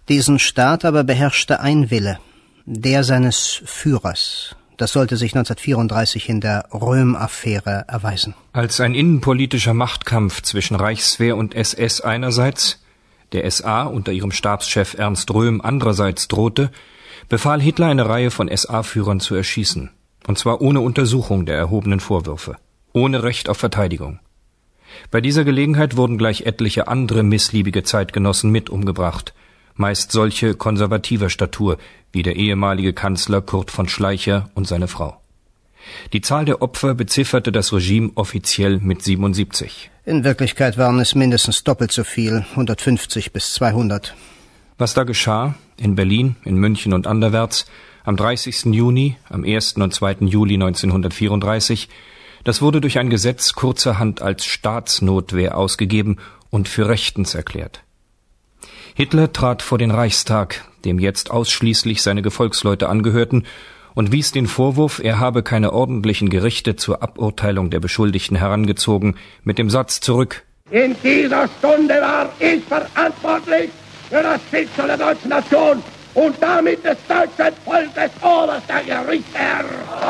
Diesen Staat aber beherrschte ein Wille, der seines Führers. Das sollte sich 1934 in der Röhm-Affäre erweisen. Als ein innenpolitischer Machtkampf zwischen Reichswehr und SS einerseits, der SA unter ihrem Stabschef Ernst Röhm andererseits drohte, befahl Hitler eine Reihe von SA-Führern zu erschießen. Und zwar ohne Untersuchung der erhobenen Vorwürfe, ohne Recht auf Verteidigung. Bei dieser Gelegenheit wurden gleich etliche andere missliebige Zeitgenossen mit umgebracht, meist solche konservativer Statur wie der ehemalige Kanzler Kurt von Schleicher und seine Frau. Die Zahl der Opfer bezifferte das Regime offiziell mit 77. In Wirklichkeit waren es mindestens doppelt so viel, 150 bis 200. Was da geschah, in Berlin, in München und anderwärts, am 30. Juni, am 1. und 2. Juli 1934, das wurde durch ein Gesetz kurzerhand als Staatsnotwehr ausgegeben und für rechtens erklärt. Hitler trat vor den Reichstag, dem jetzt ausschließlich seine Gefolgsleute angehörten, und wies den Vorwurf, er habe keine ordentlichen Gerichte zur Aburteilung der Beschuldigten herangezogen, mit dem Satz zurück: In dieser Stunde war ich verantwortlich für das Schicksal der deutschen Nation und damit des deutschen Volkes oberster Gerichtsherr.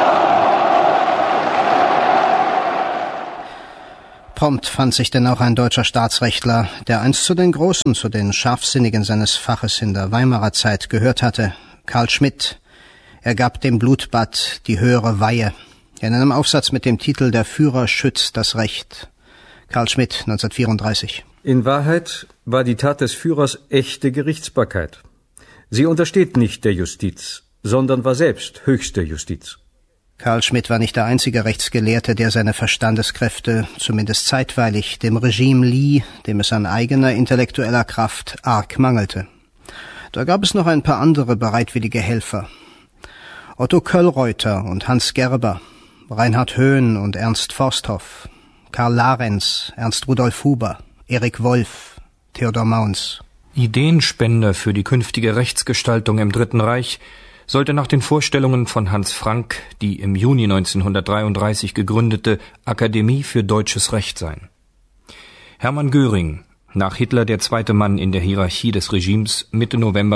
Prompt fand sich denn auch ein deutscher Staatsrechtler, der einst zu den Großen, zu den Scharfsinnigen seines Faches in der Weimarer Zeit gehört hatte, Karl Schmidt. Er gab dem Blutbad die höhere Weihe. In einem Aufsatz mit dem Titel »Der Führer schützt das Recht«. Karl Schmidt, 1934. In Wahrheit war die Tat des Führers echte Gerichtsbarkeit. Sie untersteht nicht der Justiz, sondern war selbst höchste Justiz. Karl Schmidt war nicht der einzige Rechtsgelehrte, der seine Verstandeskräfte, zumindest zeitweilig, dem Regime lieh, dem es an eigener intellektueller Kraft arg mangelte. Da gab es noch ein paar andere bereitwillige Helfer. Otto Köllreuter und Hans Gerber, Reinhard Höhn und Ernst Forsthoff, Karl Larenz, Ernst Rudolf Huber, Erik Wolf, Theodor Mauns. Ideenspender für die künftige Rechtsgestaltung im Dritten Reich sollte nach den Vorstellungen von Hans Frank die im Juni 1933 gegründete Akademie für Deutsches Recht sein. Hermann Göring, nach Hitler der zweite Mann in der Hierarchie des Regimes, Mitte November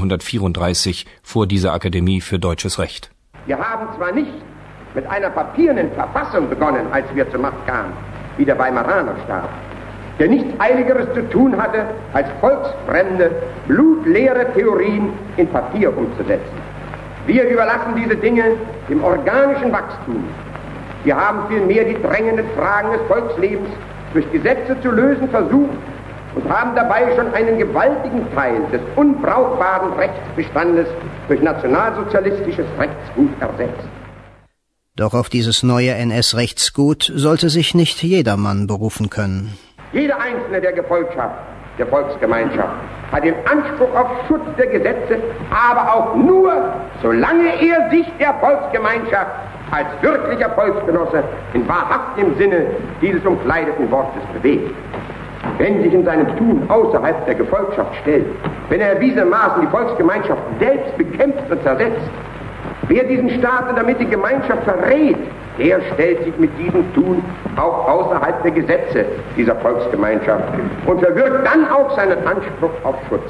1934 vor dieser Akademie für Deutsches Recht. Wir haben zwar nicht mit einer papiernen Verfassung begonnen, als wir zur Macht kamen, wie der Weimaraner Staat, der nichts Eiligeres zu tun hatte, als volksfremde, blutleere Theorien in Papier umzusetzen. Wir überlassen diese Dinge dem organischen Wachstum. Wir haben vielmehr die drängenden Fragen des Volkslebens durch Gesetze zu lösen versucht und haben dabei schon einen gewaltigen Teil des unbrauchbaren Rechtsbestandes durch nationalsozialistisches Rechtsgut ersetzt. Doch auf dieses neue NS-Rechtsgut sollte sich nicht jedermann berufen können. Jeder Einzelne der Gefolgschaft, der Volksgemeinschaft, hat den Anspruch auf Schutz der Gesetze, aber auch nur, solange er sich der Volksgemeinschaft als wirklicher Volksgenosse in wahrhaftem Sinne dieses umkleideten Wortes bewegt. Wenn sich in seinem Tun außerhalb der Gefolgschaft stellt, wenn er erwiesenermaßen die Volksgemeinschaft selbst bekämpft und zersetzt, wer diesen Staat und damit die Gemeinschaft verrät, der stellt sich mit diesem Tun auch außerhalb der Gesetze dieser Volksgemeinschaft und verwirkt dann auch seinen Anspruch auf Schutz.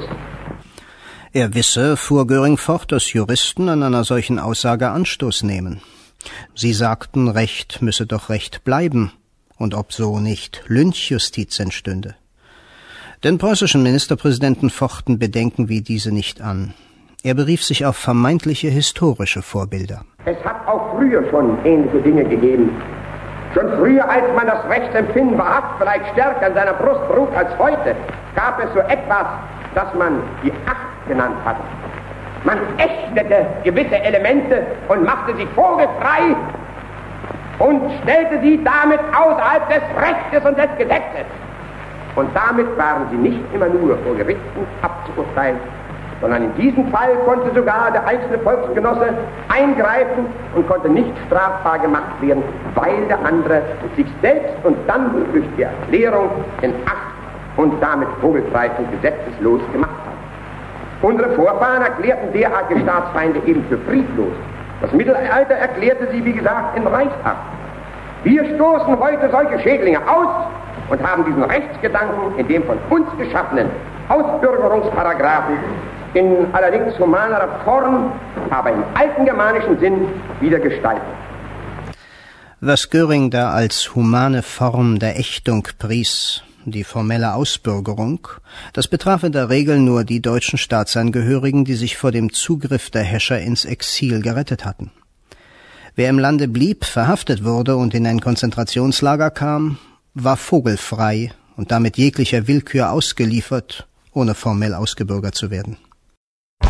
Er wisse, fuhr Göring fort, dass Juristen an einer solchen Aussage Anstoß nehmen. Sie sagten, Recht müsse doch Recht bleiben, und ob so nicht Lynchjustiz entstünde. Den preußischen Ministerpräsidenten fochten Bedenken wie diese nicht an. Er berief sich auf vermeintliche historische Vorbilder. Es hat auch früher schon ähnliche Dinge gegeben. Schon früher, als man das Rechtsempfinden wahrhaft vielleicht stärker in seiner Brust trug als heute, gab es so etwas, das man die Acht genannt hat. Man ächtete gewisse Elemente und machte sie vogelfrei und stellte sie damit außerhalb des Rechtes und des Gesetzes. Und damit waren sie nicht immer nur vor Gerichten abzuurteilen, sondern in diesem Fall konnte sogar der einzelne Volksgenosse eingreifen und konnte nicht strafbar gemacht werden, weil der andere sich selbst und dann durch die Erklärung in Acht und damit vogelfrei und gesetzeslos gemacht hat. Unsere Vorfahren erklärten derartige Staatsfeinde eben für friedlos. Das Mittelalter erklärte sie, wie gesagt, in Reichsacht. Wir stoßen heute solche Schädlinge aus und haben diesen Rechtsgedanken in dem von uns geschaffenen Ausbürgerungsparagraphen in allerdings humanerer Form, aber im alten germanischen Sinn wieder gestaltet. Was Göring da als humane Form der Ächtung pries, die formelle Ausbürgerung, das betraf in der Regel nur die deutschen Staatsangehörigen, die sich vor dem Zugriff der Häscher ins Exil gerettet hatten. Wer im Lande blieb, verhaftet wurde und in ein Konzentrationslager kam, war vogelfrei und damit jeglicher Willkür ausgeliefert, ohne formell ausgebürgert zu werden.